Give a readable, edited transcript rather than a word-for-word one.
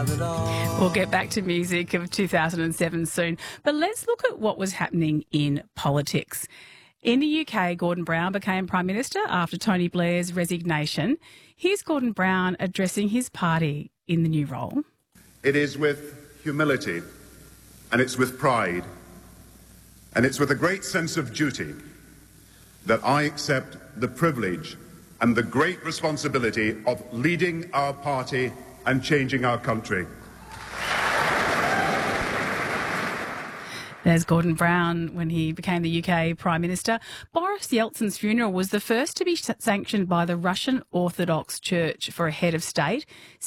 have it all. We'll get back to music of 2007 soon, but let's look at what was happening in politics. In the UK, Gordon Brown became Prime Minister after Tony Blair's resignation. Here's Gordon Brown addressing his party in the new role. It is with humility, and it's with pride, and it's with a great sense of duty that I accept the privilege and the great responsibility of leading our party and changing our country. There's Gordon Brown when he became the UK Prime Minister. Boris Yeltsin's funeral was the first to be sanctioned by the Russian Orthodox Church for a head of state.